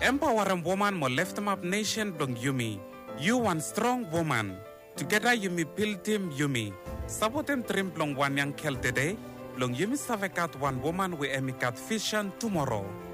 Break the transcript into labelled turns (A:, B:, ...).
A: Empower woman mo left up nation blong Yumi. You one strong woman. Together Yumi build team Yumi. Sabotem trim blong one yang kel today. Blong Yumi savekat one woman we emikat vision tomorrow.